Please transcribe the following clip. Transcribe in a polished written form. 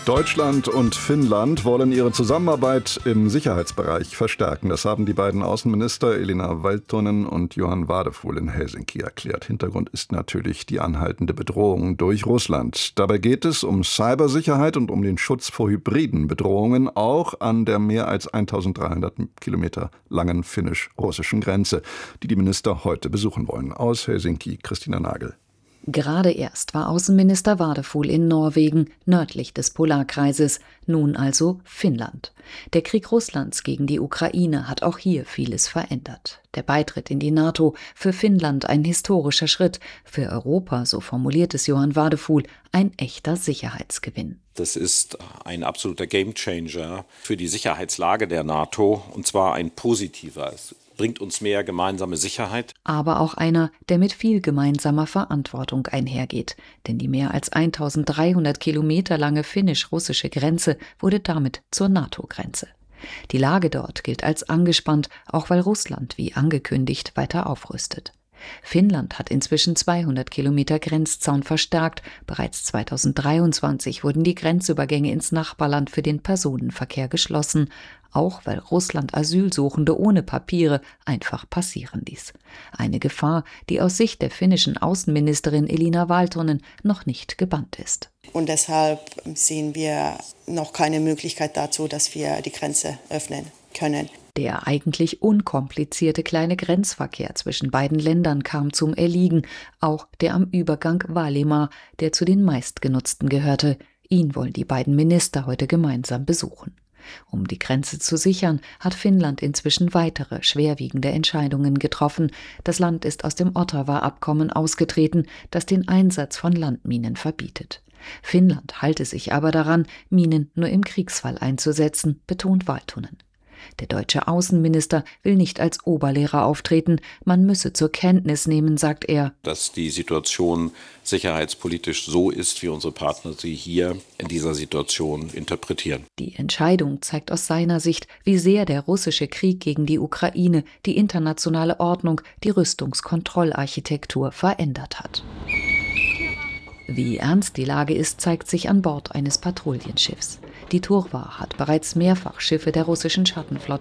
Deutschland und Finnland wollen ihre Zusammenarbeit im Sicherheitsbereich verstärken. Das haben die beiden Außenminister Elina Valtonen und Johan Wadefuhl in Helsinki erklärt. Hintergrund ist natürlich die anhaltende Bedrohung durch Russland. Dabei geht es um Cybersicherheit und um den Schutz vor hybriden Bedrohungen, auch an der mehr als 1300 Kilometer langen finnisch-russischen Grenze, die die Minister heute besuchen wollen. Aus Helsinki, Christina Nagel. Gerade erst war Außenminister Wadefuhl in Norwegen, nördlich des Polarkreises, nun also Finnland. Der Krieg Russlands gegen die Ukraine hat auch hier vieles verändert. Der Beitritt in die NATO, für Finnland ein historischer Schritt, für Europa, so formuliert es Johan Wadefuhl, ein echter Sicherheitsgewinn. Das ist ein absoluter Gamechanger für die Sicherheitslage der NATO, und zwar ein positiver. Es bringt uns mehr gemeinsame Sicherheit. Aber auch einer, der mit viel gemeinsamer Verantwortung einhergeht. Denn die mehr als 1300 Kilometer lange finnisch-russische Grenze wurde damit zur NATO-Grenze. Die Lage dort gilt als angespannt, auch weil Russland, wie angekündigt, weiter aufrüstet. Finnland hat inzwischen 200 Kilometer Grenzzaun verstärkt. Bereits 2023 wurden die Grenzübergänge ins Nachbarland für den Personenverkehr geschlossen, auch weil Russland Asylsuchende ohne Papiere einfach passieren ließ. Eine Gefahr, die aus Sicht der finnischen Außenministerin Elina Valtonen noch nicht gebannt ist. Und deshalb sehen wir noch keine Möglichkeit dazu, dass wir die Grenze öffnen können. Der eigentlich unkomplizierte kleine Grenzverkehr zwischen beiden Ländern kam zum Erliegen, auch der am Übergang Vaalimaa, der zu den meistgenutzten gehörte. Ihn wollen die beiden Minister heute gemeinsam besuchen. Um die Grenze zu sichern, hat Finnland inzwischen weitere schwerwiegende Entscheidungen getroffen. Das Land ist aus dem Ottawa-Abkommen ausgetreten, das den Einsatz von Landminen verbietet. Finnland halte sich aber daran, Minen nur im Kriegsfall einzusetzen, betont Valtonen. Der deutsche Außenminister will nicht als Oberlehrer auftreten, man müsse zur Kenntnis nehmen, sagt er, dass die Situation sicherheitspolitisch so ist, wie unsere Partner sie hier in dieser Situation interpretieren. Die Entscheidung zeigt aus seiner Sicht, wie sehr der russische Krieg gegen die Ukraine die internationale Ordnung, die Rüstungskontrollarchitektur verändert hat. Wie ernst die Lage ist, zeigt sich an Bord eines Patrouillenschiffs. Die Turwa hat bereits mehrfach Schiffe der russischen Schattenflotte